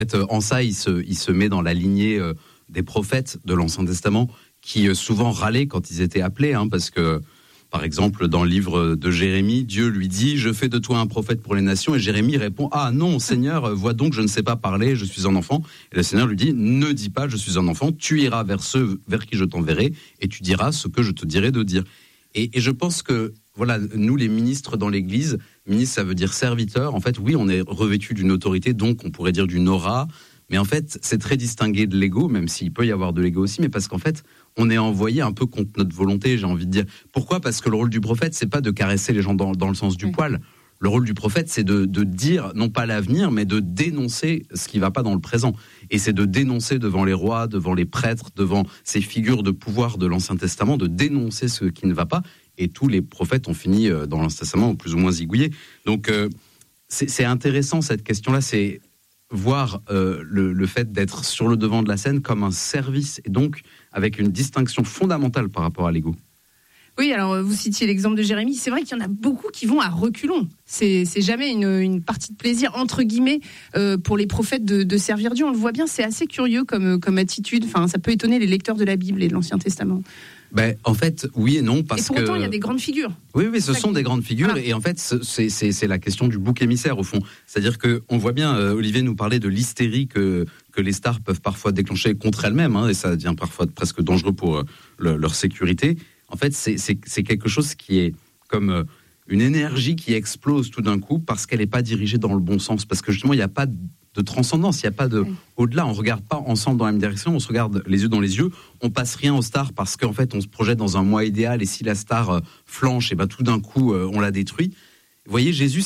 En ça, il se met dans la lignée des prophètes de l'Ancien Testament qui souvent râlaient quand ils étaient appelés, parce que, par exemple, dans le livre de Jérémie, Dieu lui dit « Je fais de toi un prophète pour les nations » et Jérémie répond « Ah non, Seigneur, vois donc, je ne sais pas parler, je suis un enfant. » Et le Seigneur lui dit « Ne dis pas, je suis un enfant, tu iras vers ceux vers qui je t'enverrai et tu diras ce que je te dirai de dire. » Et je pense que, voilà, nous les ministres dans l'Église, ministre ça veut dire serviteur, en fait oui, on est revêtu d'une autorité, donc on pourrait dire d'une aura, mais en fait c'est très distingué de l'ego, même s'il peut y avoir de l'ego aussi, mais parce qu'en fait on est envoyé un peu contre notre volonté, j'ai envie de dire. Pourquoi ? Parce que le rôle du prophète, c'est pas de caresser les gens dans le sens du poil. Le rôle du prophète, c'est de dire, non pas l'avenir, mais de dénoncer ce qui ne va pas dans le présent. Et c'est de dénoncer devant les rois, devant les prêtres, devant ces figures de pouvoir de l'Ancien Testament, de dénoncer ce qui ne va pas. Et tous les prophètes ont fini dans l'Ancien Testament plus ou moins zigouillés. Donc c'est intéressant cette question-là, c'est voir le fait d'être sur le devant de la scène comme un service, et donc avec une distinction fondamentale par rapport à l'ego. Oui, alors vous citiez l'exemple de Jérémie. C'est vrai qu'il y en a beaucoup qui vont à reculons. C'est jamais une partie de plaisir, entre guillemets, pour les prophètes de servir Dieu. On le voit bien, c'est assez curieux comme attitude. Enfin, ça peut étonner les lecteurs de la Bible et de l'Ancien Testament. En fait, oui et non, parce que... Et pour autant, il y a des grandes figures. Oui, ce sont des grandes figures, et en fait, c'est la question du bouc émissaire, au fond. C'est-à-dire qu'on voit bien, Olivier nous parlait de l'hystérie que les stars peuvent parfois déclencher contre elles-mêmes, et ça devient parfois presque dangereux pour leur sécurité. En fait, c'est quelque chose qui est comme une énergie qui explose tout d'un coup parce qu'elle n'est pas dirigée dans le bon sens. Parce que justement, il n'y a pas de transcendance, il n'y a pas de au-delà. On ne regarde pas ensemble dans la même direction, on se regarde les yeux dans les yeux. On passe rien aux stars parce qu'en fait, on se projette dans un moi idéal et si la star flanche, et tout d'un coup, on la détruit. Vous voyez, Jésus,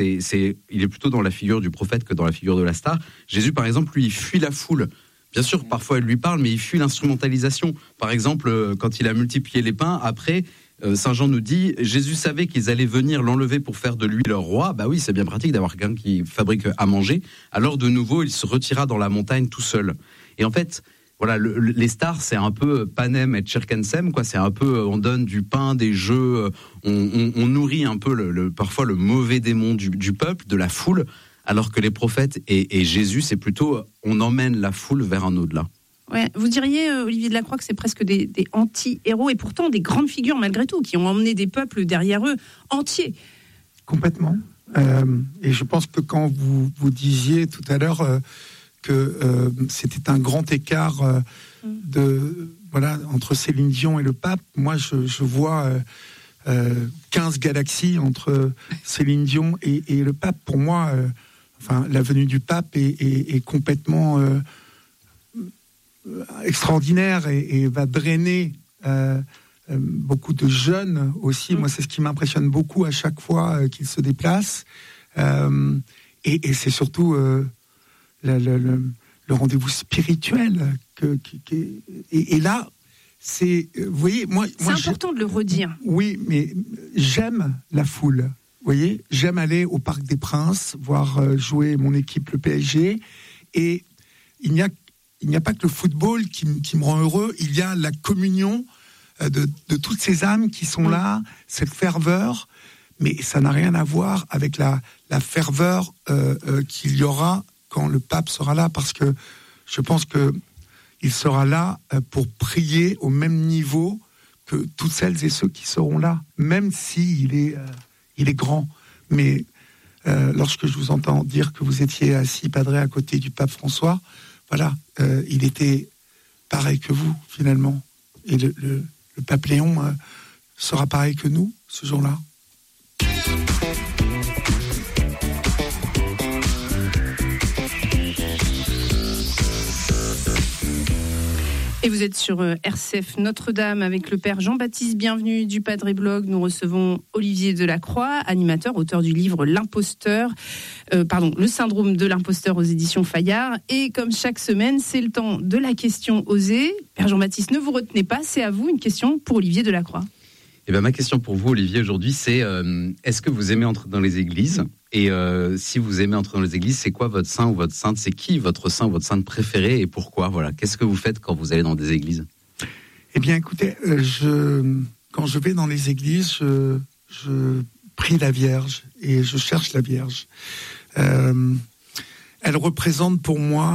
il est plutôt dans la figure du prophète que dans la figure de la star. Jésus, par exemple, lui, il fuit la foule. Bien sûr, parfois, elle lui parle, mais il fuit l'instrumentalisation. Par exemple, quand il a multiplié les pains, après, Saint Jean nous dit, Jésus savait qu'ils allaient venir l'enlever pour faire de lui leur roi. Bah oui, c'est bien pratique d'avoir quelqu'un qui fabrique à manger. Alors, de nouveau, il se retira dans la montagne tout seul. Et en fait, voilà, les stars, c'est un peu Panem et Circenses, quoi. C'est un peu, on donne du pain, des jeux, on nourrit un peu parfois le mauvais démon du peuple, de la foule. Alors que les prophètes et Jésus, c'est plutôt, on emmène la foule vers un au-delà. Ouais, vous diriez, Olivier Delacroix, que c'est presque des anti-héros, et pourtant des grandes figures malgré tout, qui ont emmené des peuples derrière eux, entiers. Complètement. Et je pense que quand vous disiez tout à l'heure que c'était un grand écart entre Céline Dion et le pape, moi je vois 15 galaxies entre Céline Dion et le pape. Pour moi, la venue du pape est complètement extraordinaire et va drainer beaucoup de jeunes aussi. Moi, c'est ce qui m'impressionne beaucoup à chaque fois qu'il se déplace. Et c'est surtout le rendez-vous spirituel. Et là, vous voyez, c'est important de le redire. Oui, mais j'aime la foule. Vous voyez, j'aime aller au Parc des Princes, voir jouer mon équipe, le PSG. Et il n'y a pas que le football qui me rend heureux, il y a la communion de toutes ces âmes qui sont là, cette ferveur. Mais ça n'a rien à voir avec la ferveur qu'il y aura quand le pape sera là, parce que je pense qu'il sera là pour prier au même niveau que toutes celles et ceux qui seront là, même s'il est grand. Mais lorsque je vous entends dire que vous étiez assis, Padre, à côté du pape François, voilà, il était pareil que vous, finalement. Et le pape Léon sera pareil que nous, ce jour-là. Et vous êtes sur RCF Notre-Dame avec le Père Jean-Baptiste Bienvenu du Padre Blog. Nous recevons Olivier Delacroix, animateur, auteur du livre Le syndrome de l'imposteur aux éditions Fayard. Et comme chaque semaine, c'est le temps de la question osée. Père Jean-Baptiste, ne vous retenez pas, c'est à vous une question pour Olivier Delacroix. Ma question pour vous, Olivier, aujourd'hui, c'est est-ce que vous aimez entrer dans les églises ? Et si vous aimez entrer dans les églises, c'est quoi votre saint ou votre sainte ? C'est qui votre saint ou votre sainte préféré et pourquoi ? Voilà. Qu'est-ce que vous faites quand vous allez dans des églises ? Eh bien, écoutez, quand je vais dans les églises, je prie la Vierge et je cherche la Vierge. elle représente pour moi